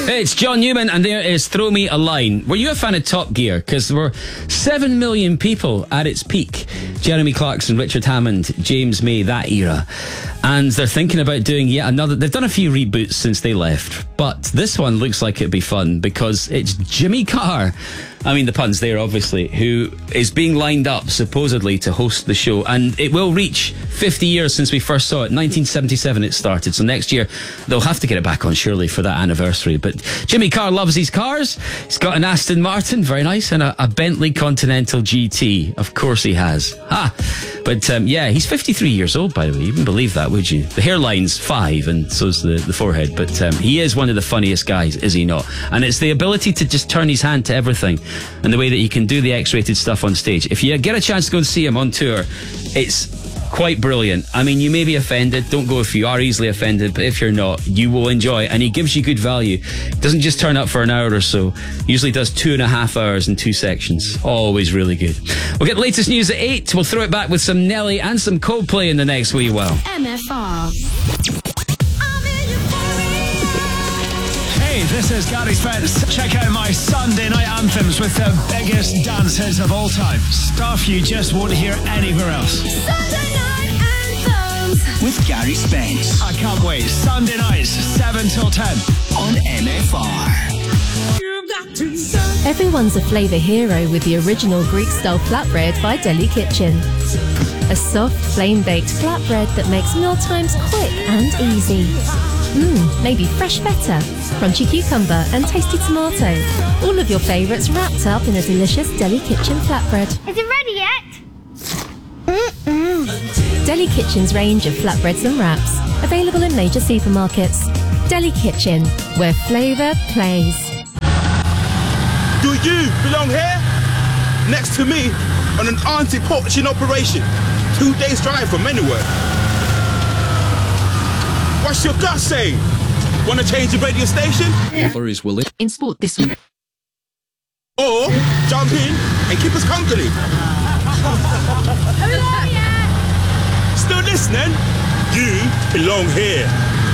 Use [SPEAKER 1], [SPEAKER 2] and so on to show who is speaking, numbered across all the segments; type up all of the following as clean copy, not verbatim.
[SPEAKER 1] It's John Newman, and there is Throw Me a Line. Were you a fan of Top Gear? Because there were 7 million people at its peak. Jeremy Clarkson, Richard Hammond, James May, that era. And they're thinking about doing yet another. They've done a few reboots since they left, but this one looks like it'd be fun because it's Jimmy Carr. I mean, the pun's there, obviously, who is being lined up, supposedly, to host the show. And it will reach 50 years since we first saw it. 1977 it started. So next year, they'll have to get it back on, surely, for that anniversary. But Jimmy Carr loves his cars. He's got an Aston Martin, very nice, and a Bentley Continental GT. Of course he has. But yeah, he's 53 years old, by the way. You wouldn't believe that, would you? The hairline's 5, and so's the forehead. But he is one of the funniest guys, is he not? And it's the ability to just turn his hand to everything, and the way that he can do the X-rated stuff on stage. If you get a chance to go and see him on tour, it's quite brilliant. I mean, you may be offended. Don't go if you are easily offended, but if you're not, you will enjoy it. And he gives you good value. Doesn't just turn up for an hour or so. Usually does 2.5 hours in 2 sections. Always really good. We'll get the latest news at 8. We'll throw it back with some Nelly and some Coldplay in the next wee while.
[SPEAKER 2] MFR.
[SPEAKER 3] Hey, this is Gary Spence. Check out my Sunday night anthems with the biggest dance hits of all time. Stuff you just won't hear anywhere else.
[SPEAKER 2] Sunday night anthems
[SPEAKER 4] with Gary Spence.
[SPEAKER 3] I can't wait. Sunday nights, 7 till 10
[SPEAKER 4] on MFR.
[SPEAKER 5] Everyone's a flavour hero with the original Greek-style flatbread by Deli Kitchen. A soft, flame-baked flatbread that makes mealtimes quick and easy. Maybe fresh feta, crunchy cucumber and tasty tomato. All of your favourites wrapped up in a delicious Deli Kitchen flatbread.
[SPEAKER 2] Is it ready yet?
[SPEAKER 5] Deli Kitchen's range of flatbreads and wraps, available in major supermarkets. Deli Kitchen, where flavour plays.
[SPEAKER 6] Do you belong here? Next to me on an anti-poaching operation. 2 days drive from anywhere. What's your gut saying? Want to change the radio station?
[SPEAKER 7] Is willing.
[SPEAKER 5] In sport this week.
[SPEAKER 6] Or jump in and keep us company. Still listening? You belong here.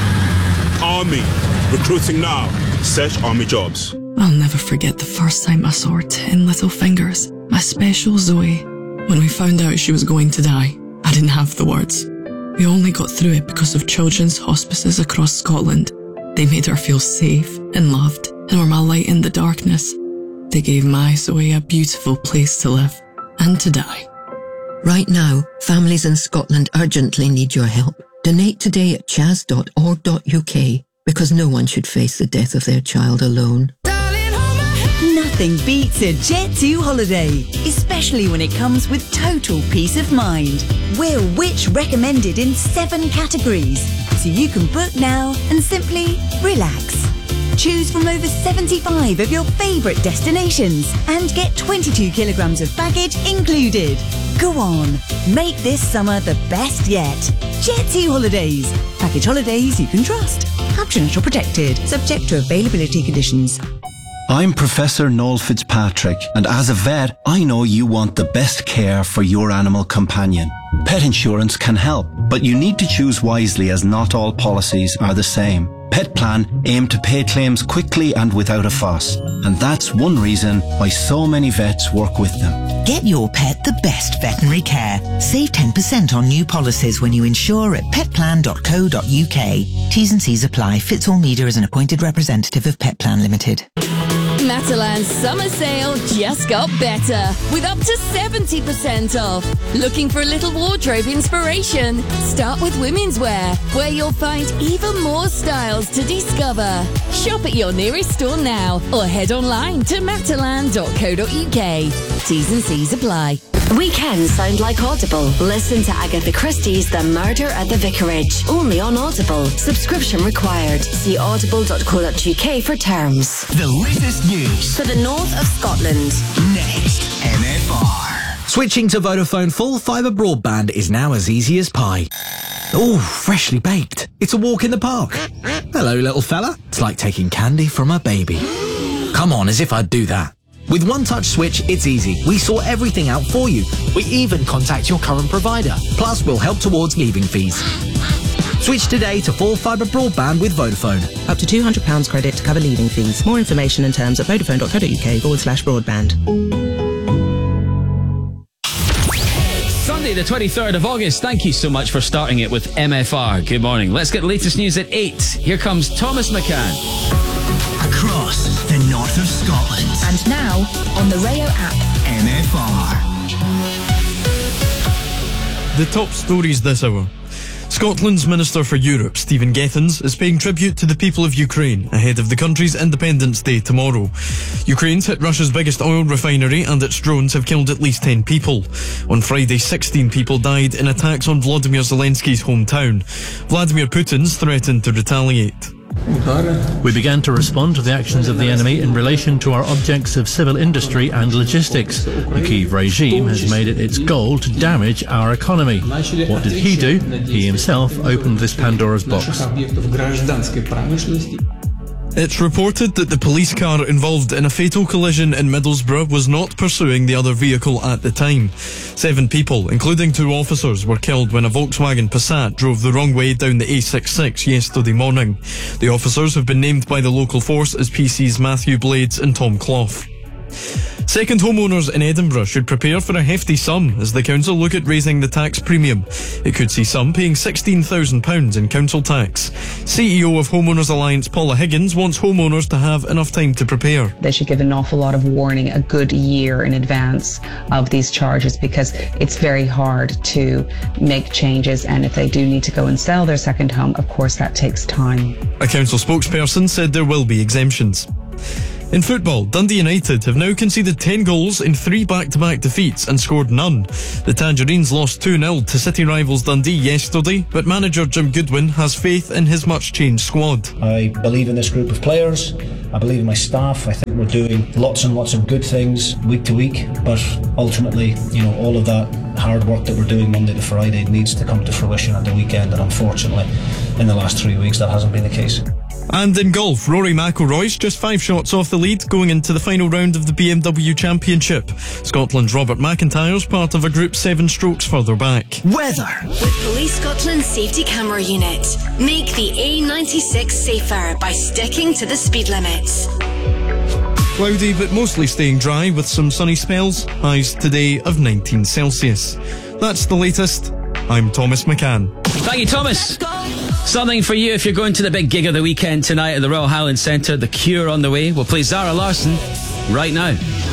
[SPEAKER 6] Army. Recruiting now. Search Army jobs.
[SPEAKER 8] I'll never forget the first time I saw her 10 little fingers. My special Zoe. When we found out she was going to die, I didn't have the words. We only got through it because of children's hospices across Scotland. They made her feel safe and loved and were my light in the darkness. They gave my Zoe a beautiful place to live and to die.
[SPEAKER 9] Right now, families in Scotland urgently need your help. Donate today at chas.org.uk because no one should face the death of their child alone.
[SPEAKER 10] Nothing beats a Jet2 holiday, especially when it comes with total peace of mind. We're Which recommended in 7 categories, so you can book now and simply relax. Choose from over 75 of your favourite destinations and get 22 kilograms of baggage included. Go on, make this summer the best yet. Jet2 Holidays. Package holidays you can trust. Optional protected, subject to availability conditions.
[SPEAKER 11] I'm Professor Noel Fitzpatrick, and as a vet, I know you want the best care for your animal companion. Pet insurance can help, but you need to choose wisely as not all policies are the same. Pet Plan aim to pay claims quickly and without a fuss, and that's one reason why so many vets work with them.
[SPEAKER 12] Get your pet the best veterinary care. Save 10% on new policies when you insure at petplan.co.uk. T's and C's apply. Fitzall Media is an appointed representative of Pet Plan Limited.
[SPEAKER 13] Matalan's summer sale just got better with up to 70% off. Looking for a little wardrobe inspiration? Start with women's wear, where you'll find even more styles to discover. Shop at your nearest store now or head online to matalan.co.uk. T's and C's apply.
[SPEAKER 14] Weekends sound like Audible. Listen to Agatha Christie's The Murder at the Vicarage, only on Audible. Subscription required. See audible.co.uk for terms.
[SPEAKER 4] The latest news
[SPEAKER 14] for the north of Scotland.
[SPEAKER 4] Next, MFR.
[SPEAKER 15] Switching to Vodafone full fibre broadband is now as easy as pie. Oh, freshly baked. It's a walk in the park. Hello, little fella. It's like taking candy from a baby. Come on, as if I'd do that. With One Touch Switch, it's easy. We sort everything out for you. We even contact your current provider. Plus, we'll help towards leaving fees. Switch today to full fibre broadband with Vodafone.
[SPEAKER 7] Up to £200 credit to cover leaving fees. More information and terms at vodafone.co.uk/broadband.
[SPEAKER 1] Sunday, the 23rd of August. Thank you so much for starting it with MFR. Good morning. Let's get the latest news at 8. Here comes Thomas McCann.
[SPEAKER 4] Across the north of Scotland.
[SPEAKER 2] And now, on the Rayo app.
[SPEAKER 4] MFR.
[SPEAKER 16] The top stories this hour. Scotland's Minister for Europe, Stephen Gethins, is paying tribute to the people of Ukraine ahead of the country's Independence Day tomorrow. Ukraine's hit Russia's biggest oil refinery and its drones have killed at least 10 people. On Friday, 16 people died in attacks on Volodymyr Zelensky's hometown. Vladimir Putin's threatened to retaliate.
[SPEAKER 17] We began to respond to the actions of the enemy in relation to our objects of civil industry and logistics. The Kyiv regime has made it its goal to damage our economy. What did he do? He himself opened this Pandora's box.
[SPEAKER 16] It's reported that the police car involved in a fatal collision in Middlesbrough was not pursuing the other vehicle at the time. 7 people, including 2 officers, were killed when a Volkswagen Passat drove the wrong way down the A66 yesterday morning. The officers have been named by the local force as PC's Matthew Blades and Tom Clough. Second homeowners in Edinburgh should prepare for a hefty sum as the council look at raising the tax premium. It could see some paying £16,000 in council tax. CEO of Homeowners Alliance Paula Higgins wants homeowners to have enough time to prepare.
[SPEAKER 18] They should give an awful lot of warning a good year in advance of these charges because it's very hard to make changes, and if they do need to go and sell their second home, of course that takes time.
[SPEAKER 16] A council spokesperson said there will be exemptions. In football, Dundee United have now conceded 10 goals in 3 back-to-back defeats and scored none. The Tangerines lost 2-0 to City rivals Dundee yesterday, but manager Jim Goodwin has faith in his much-changed squad.
[SPEAKER 19] I believe in this group of players. I believe in my staff. I think we're doing lots and lots of good things week to week, but ultimately, all of that hard work that we're doing Monday to Friday needs to come to fruition at the weekend, and unfortunately, in the last 3 weeks, that hasn't been the case.
[SPEAKER 16] And in golf, Rory McIlroy's just 5 shots off the lead going into the final round of the BMW Championship. Scotland's Robert McIntyre's part of a group 7 strokes further back.
[SPEAKER 4] Weather.
[SPEAKER 14] With Police Scotland's safety camera unit, make the A96 safer by sticking to the speed limits.
[SPEAKER 16] Cloudy but mostly staying dry with some sunny spells. Highs today of 19 Celsius. That's the latest. I'm Thomas McCann.
[SPEAKER 1] Thank you, Thomas. Something for you if you're going to the big gig of the weekend tonight at the Royal Highland Centre. The Cure on the way. We'll play Zara Larsson right now.